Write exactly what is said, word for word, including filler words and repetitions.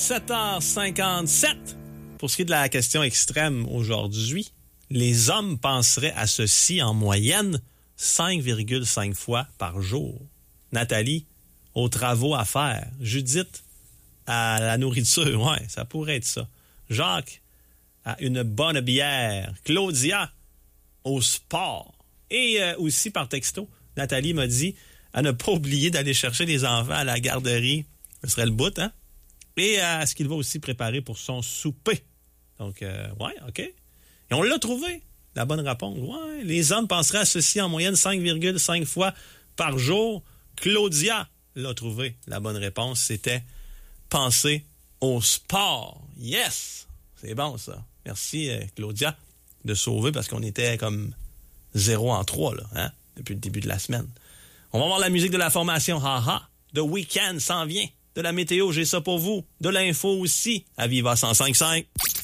sept heures cinquante-sept. Pour ce qui est de la question extrême aujourd'hui, les hommes penseraient à ceci en moyenne cinq virgule cinq fois par jour. Nathalie, aux travaux à faire. Judith, à la nourriture. Ouais, ça pourrait être ça. Jacques, à une bonne bière. Claudia, au sport. Et euh, aussi par texto, Nathalie m'a dit à ne pas oublier d'aller chercher les enfants à la garderie. Ce serait le bout, hein? Et à ce qu'il va aussi préparer pour son souper. Donc, euh, ouais, OK. Et on l'a trouvé, la bonne réponse. Ouais, les hommes penseraient à ceci en moyenne cinq virgule cinq fois par jour. Claudia l'a trouvé. La bonne réponse, c'était penser au sport. Yes! C'est bon, ça. Merci, euh, Claudia, de sauver parce qu'on était comme zéro en trois, là, hein, depuis le début de la semaine. On va voir la musique de la formation Haha. The Weeknd s'en vient. De la météo, j'ai ça pour vous. De l'info aussi. À Viva cent cinq virgule cinq.